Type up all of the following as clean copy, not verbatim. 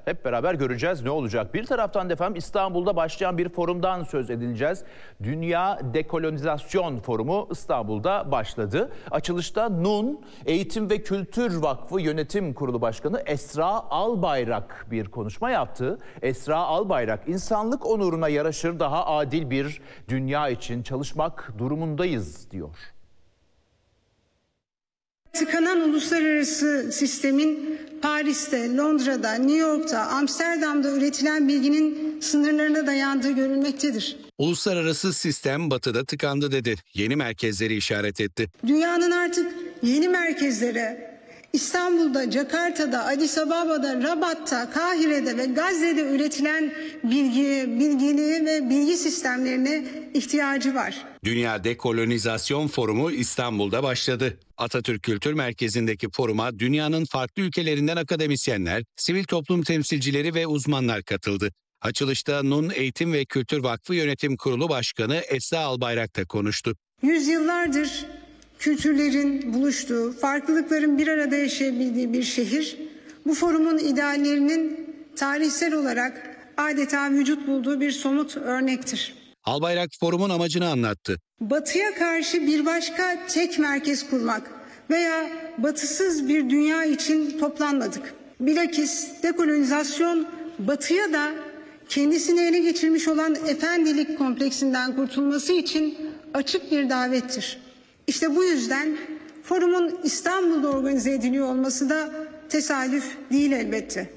Hep beraber göreceğiz ne olacak. Bir taraftan da efendim İstanbul'da başlayan bir forumdan söz edileceğiz. Dünya Dekolonizasyon Forumu İstanbul'da başladı. Açılışta NUN Eğitim ve Kültür Vakfı Yönetim Kurulu Başkanı Esra Albayrak bir konuşma yaptı. Esra Albayrak, insanlık onuruna yaraşır daha adil bir dünya için çalışmak durumundayız diyor. Tıkanan uluslararası sistemin Paris'te, Londra'da, New York'ta, Amsterdam'da üretilen bilginin sınırlarına dayandığı görülmektedir. Uluslararası sistem batıda tıkandı dedi. Yeni merkezleri işaret etti. Dünyanın artık yeni merkezlere İstanbul'da, Jakarta'da, Addis Ababa'da, Rabat'ta, Kahire'de ve Gazze'de üretilen bilgiliği ve bilgi sistemlerine ihtiyacı var. Dünya Dekolonizasyon Forumu İstanbul'da başladı. Atatürk Kültür Merkezi'ndeki foruma dünyanın farklı ülkelerinden akademisyenler, sivil toplum temsilcileri ve uzmanlar katıldı. Açılışta NUN Eğitim ve Kültür Vakfı Yönetim Kurulu Başkanı Esra Albayrak da konuştu. Yüzyıllardır kültürlerin buluştuğu, farklılıkların bir arada yaşayabildiği bir şehir, bu forumun ideallerinin tarihsel olarak adeta vücut bulduğu bir somut örnektir. Albayrak forumun amacını anlattı. Batıya karşı bir başka tek merkez kurmak veya batısız bir dünya için toplanmadık. Bilakis dekolonizasyon batıya da kendisini ele geçirmiş olan efendilik kompleksinden kurtulması için açık bir davettir. İşte bu yüzden forumun İstanbul'da organize ediliyor olması da tesadüf değil elbette.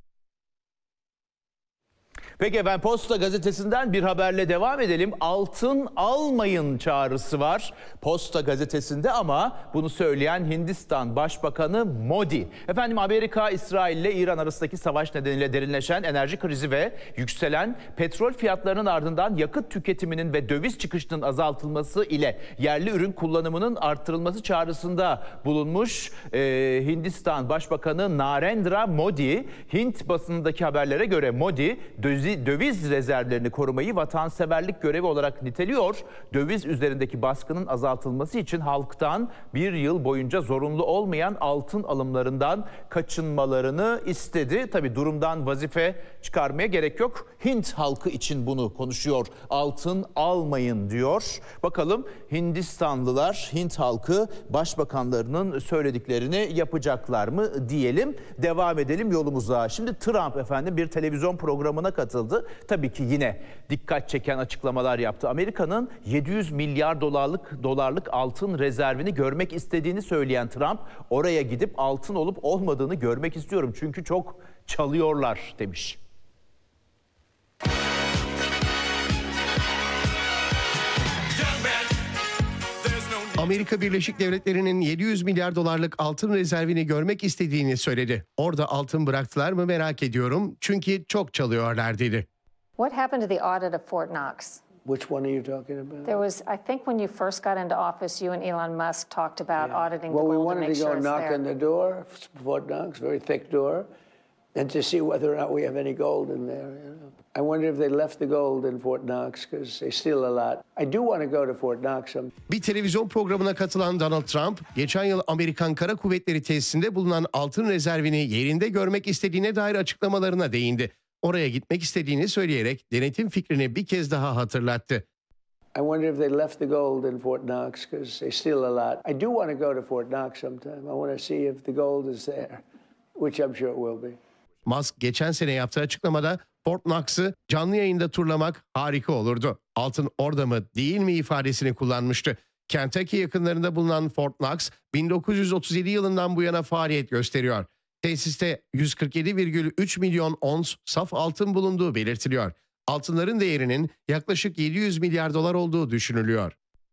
Peki efendim, Posta Gazetesi'nden bir haberle devam edelim. Altın almayın çağrısı var Posta Gazetesi'nde ama bunu söyleyen Hindistan Başbakanı Modi. Efendim, Amerika, İsrail ile İran arasındaki savaş nedeniyle derinleşen enerji krizi ve yükselen petrol fiyatlarının ardından yakıt tüketiminin ve döviz çıkışının azaltılması ile yerli ürün kullanımının arttırılması çağrısında bulunmuş Hindistan Başbakanı Narendra Modi. Hint basınındaki haberlere göre Modi döviz rezervlerini korumayı vatanseverlik görevi olarak niteliyor. Döviz üzerindeki baskının azaltılması için halktan bir yıl boyunca zorunlu olmayan altın alımlarından kaçınmalarını istedi. Tabii durumdan vazife çıkarmaya gerek yok. Hint halkı için bunu konuşuyor. Altın almayın diyor. Bakalım Hindistanlılar, Hint halkı başbakanlarının söylediklerini yapacaklar mı diyelim. Devam edelim yolumuza. Şimdi Trump efendim bir televizyon programına katıldı. Tabii ki yine dikkat çeken açıklamalar yaptı. Amerika'nın 700 milyar dolarlık altın rezervini görmek istediğini söyleyen Trump, oraya gidip altın olup olmadığını görmek istiyorum çünkü çok çalıyorlar demiş. Amerika Birleşik Devletleri'nin 700 milyar dolarlık altın rezervini görmek istediğini söyledi. Orada altın bıraktılar mı merak ediyorum çünkü çok çalıyorlar dedi. What happened to the audit of Fort Knox? Which one are you talking about? There was, I think when you first got into office, you and Elon Musk talked about auditing the Well, we gold to wanted make to sure go it's knock there. on the door, Fort Knox, very thick door, and to see whether or not we have any gold in there. You know? I wonder if they left the gold in Fort Knox because they steal a lot. I do want to go to Fort Knox. Bir televizyon programına katılan Donald Trump, geçen yıl Amerikan Kara Kuvvetleri tesisinde bulunan altın rezervini yerinde görmek istediğine dair açıklamalarına değindi. Oraya gitmek istediğini söyleyerek denetim fikrini bir kez daha hatırlattı. I wonder if they left the gold in Fort Knox because they steal a lot. I do want to go to Fort Knox sometime. I want to see if the gold is there, which I'm sure it will be. Musk geçen sene yaptığı açıklamada Fort Knox'ı canlı yayında turlamak harika olurdu. Altın orada mı değil mi ifadesini kullanmıştı. Kentucky yakınlarında bulunan Fort Knox 1937 yılından bu yana faaliyet gösteriyor. Tesiste 147,3 milyon ons saf altın bulunduğu belirtiliyor. Altınların değerinin yaklaşık 700 milyar dolar olduğu düşünülüyor.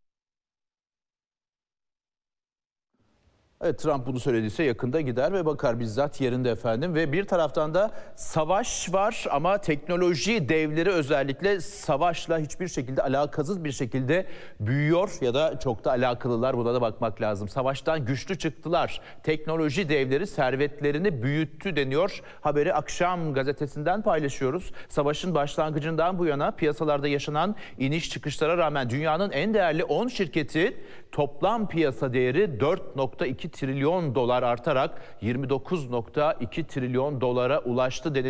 Evet, Trump bunu söylediyse yakında gider ve bakar bizzat yerinde efendim. Ve bir taraftan da savaş var ama teknoloji devleri özellikle savaşla hiçbir şekilde alakasız bir şekilde büyüyor ya da çok da alakalılar, buna da bakmak lazım. Savaştan güçlü çıktılar. Teknoloji devleri servetlerini büyüttü deniyor. Haberi Akşam gazetesinden paylaşıyoruz. Savaşın başlangıcından bu yana piyasalarda yaşanan iniş çıkışlara rağmen dünyanın en değerli 10 şirketi toplam piyasa değeri 4,2 trilyon dolar artarak 29,2 trilyon dolara ulaştı deniliyor.